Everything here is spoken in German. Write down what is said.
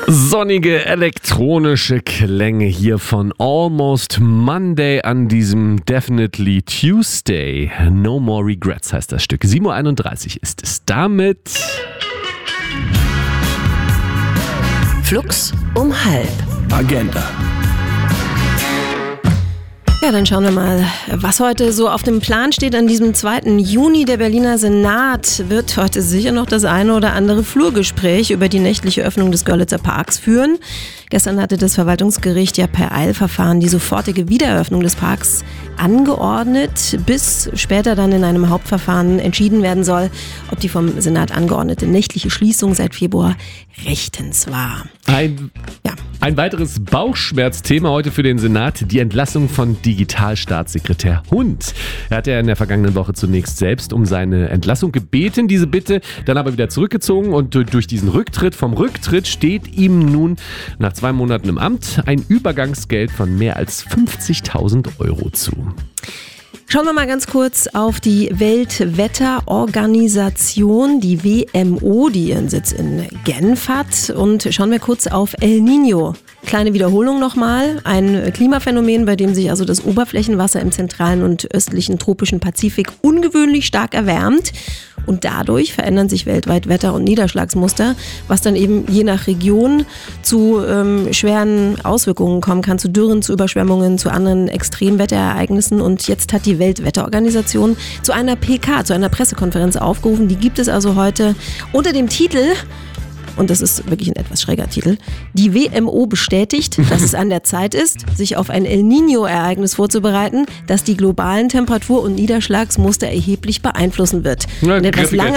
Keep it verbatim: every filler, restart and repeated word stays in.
Sonnige elektronische Klänge hier von Almost Monday an diesem Definitely Tuesday. No More Regrets heißt das Stück. sieben Uhr einunddreißig ist es. Damit Flux um halb. Agenda. Ja, dann schauen wir mal, was heute so auf dem Plan steht an diesem zweiten Juni. Der Berliner Senat wird heute sicher noch das eine oder andere Flurgespräch über die nächtliche Öffnung des Görlitzer Parks führen. Gestern hatte das Verwaltungsgericht ja per Eilverfahren die sofortige Wiedereröffnung des Parks angeordnet, bis später dann in einem Hauptverfahren entschieden werden soll, ob die vom Senat angeordnete nächtliche Schließung seit Februar rechtens war. ein, Ja. ein weiteres Bauchschmerzthema heute für den Senat, die Entlassung von Digitalstaatssekretär Hund. Er hat ja in der vergangenen Woche zunächst selbst um seine Entlassung gebeten, diese Bitte dann aber wieder zurückgezogen und durch diesen Rücktritt, vom Rücktritt steht ihm nun nach zwei Monaten im Amt ein Übergangsgeld von mehr als fünfzigtausend Euro zu. Schauen wir mal ganz kurz auf die Weltwetterorganisation, die W M O, die ihren Sitz in Genf hat. Und schauen wir kurz auf El Niño. Kleine Wiederholung nochmal. Ein Klimaphänomen, bei dem sich also das Oberflächenwasser im zentralen und östlichen tropischen Pazifik ungewöhnlich stark erwärmt. Und dadurch verändern sich weltweit Wetter- und Niederschlagsmuster, was dann eben je nach Region zu ähm, schweren Auswirkungen kommen kann, zu Dürren, zu Überschwemmungen, zu anderen Extremwetterereignissen. Und jetzt hat die Weltwetterorganisation zu einer P K, zu einer Pressekonferenz aufgerufen. Die gibt es also heute unter dem Titel, und das ist wirklich ein etwas schräger Titel, die W M O bestätigt, dass es an der Zeit ist, sich auf ein El Niño-Ereignis vorzubereiten, das die globalen Temperatur- und Niederschlagsmuster erheblich beeinflussen wird. Ja, ein etwas griffiger langer